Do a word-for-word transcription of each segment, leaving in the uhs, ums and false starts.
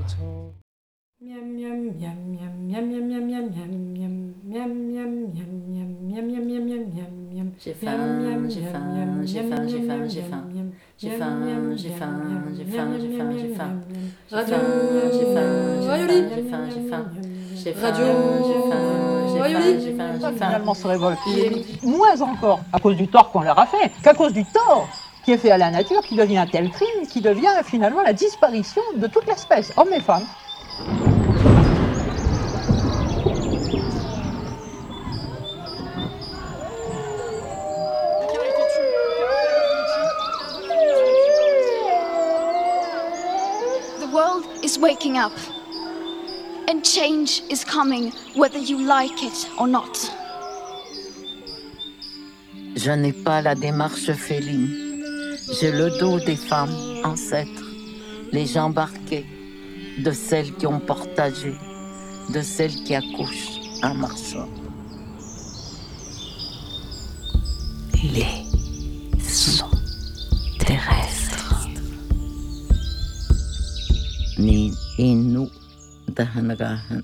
J'ai faim, j'ai faim, j'ai faim, j'ai faim, j'ai faim. J'ai faim, j'ai faim, j'ai faim, j'ai faim, j'ai faim. J'ai faim, j'ai faim, j'ai faim, j'ai faim, j'ai faim. J'ai faim, j'ai faim, j'ai faim, j'ai faim, j'ai faim. Finalement se révolte. Moins encore à cause du tort qu'on leur a fait, qu'à cause du tort qui est fait à la nature, qui devient un tel crime, qui devient finalement la disparition de toute l'espèce, hommes et femmes. The world is waking up, and change is coming, whether you like it or not. Je n'ai pas la démarche féline. J'ai le dos des femmes ancêtres, les jambes arquées, de celles qui ont partagé, de celles qui accouchent en marchant. Les sons terrestres. Ni inu dahanagahan.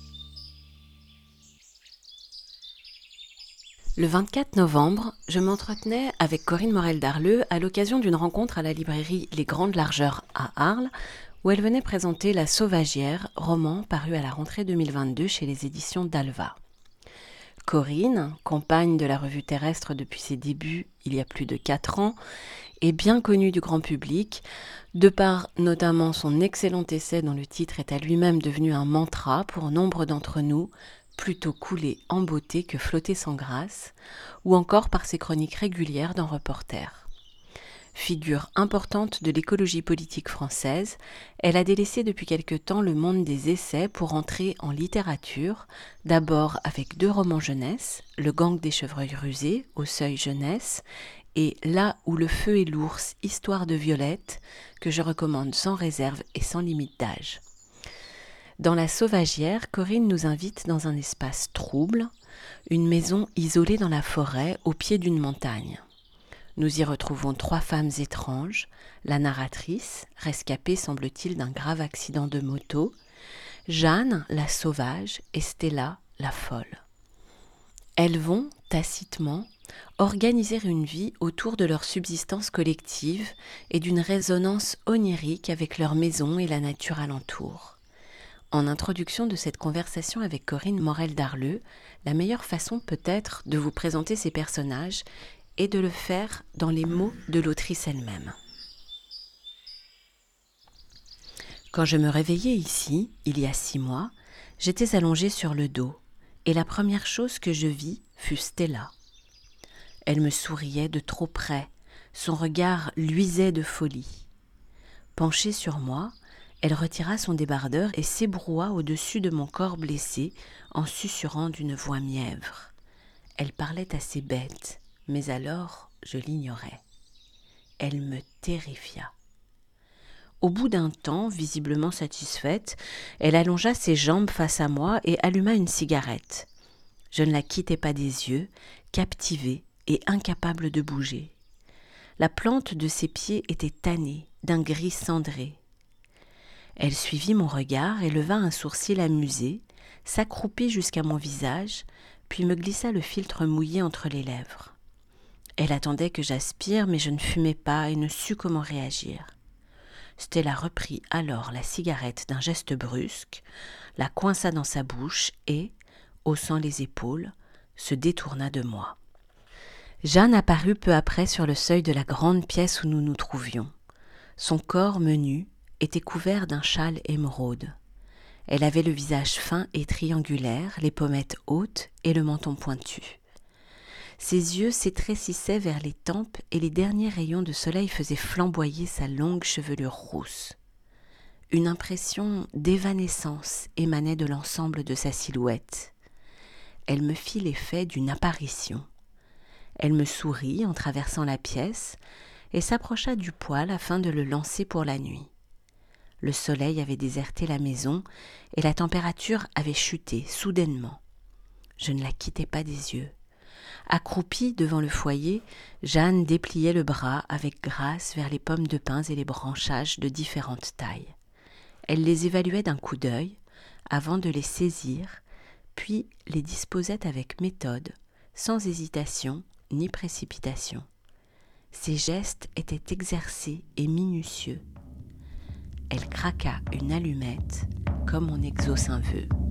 Le vingt-quatre novembre, je m'entretenais avec Corinne Morel-Darleux à l'occasion d'une rencontre à la librairie Les Grandes Largeurs à Arles, où elle venait présenter La Sauvagière, roman paru à la rentrée deux mille vingt-deux chez les éditions d'Alva. Corinne, compagne de la revue Terrestre depuis ses débuts il y a plus de quatre ans, est bien connue du grand public, de par notamment son excellent essai dont le titre est à lui-même devenu un mantra pour nombre d'entre nous, plutôt couler en beauté que flotter sans grâce, ou encore par ses chroniques régulières dans Reporter. Figure importante de l'écologie politique française, elle a délaissé depuis quelque temps le monde des essais pour entrer en littérature, d'abord avec deux romans jeunesse, Le Gang des chevreuils rusés, au Seuil jeunesse, et Là où le feu est l'ours, histoire de Violette, que je recommande sans réserve et sans limite d'âge. Dans La Sauvagière, Corinne nous invite dans un espace trouble, une maison isolée dans la forêt au pied d'une montagne. Nous y retrouvons trois femmes étranges, la narratrice, rescapée semble-t-il d'un grave accident de moto, Jeanne, la sauvage, et Stella, la folle. Elles vont, tacitement, organiser une vie autour de leur subsistance collective et d'une résonance onirique avec leur maison et la nature alentour. En introduction de cette conversation avec Corinne Morel-Darleux, la meilleure façon peut-être de vous présenter ces personnages est de le faire dans les mots de l'autrice elle-même. Quand je me réveillais ici, il y a six mois, j'étais allongée sur le dos, et la première chose que je vis fut Stella. Elle me souriait de trop près, son regard luisait de folie. Penchée sur moi, elle retira son débardeur et s'ébroua au-dessus de mon corps blessé en susurrant d'une voix mièvre. Elle parlait assez bête, mais alors je l'ignorais. Elle me terrifia. Au bout d'un temps, visiblement satisfaite, elle allongea ses jambes face à moi et alluma une cigarette. Je ne la quittais pas des yeux, captivée et incapable de bouger. La plante de ses pieds était tannée, d'un gris cendré. Elle suivit mon regard et leva un sourcil amusé, s'accroupit jusqu'à mon visage, puis me glissa le filtre mouillé entre les lèvres. Elle attendait que j'aspire, mais je ne fumais pas et ne sus comment réagir. Stella reprit alors la cigarette d'un geste brusque, la coinça dans sa bouche et, haussant les épaules, se détourna de moi. Jeanne apparut peu après sur le seuil de la grande pièce où nous nous trouvions. Son corps menu était couvert d'un châle émeraude. Elle avait le visage fin et triangulaire, les pommettes hautes et le menton pointu. Ses yeux s'étrécissaient vers les tempes et les derniers rayons de soleil faisaient flamboyer sa longue chevelure rousse. Une impression d'évanescence émanait de l'ensemble de sa silhouette. Elle me fit l'effet d'une apparition. Elle me sourit en traversant la pièce et s'approcha du poêle afin de le lancer pour la nuit. Le soleil avait déserté la maison et la température avait chuté soudainement. Je ne la quittais pas des yeux. Accroupie devant le foyer, Jeanne dépliait le bras avec grâce vers les pommes de pin et les branchages de différentes tailles. Elle les évaluait d'un coup d'œil avant de les saisir, puis les disposait avec méthode, sans hésitation ni précipitation. Ses gestes étaient exercés et minutieux. Elle craqua une allumette comme on exauce un vœu.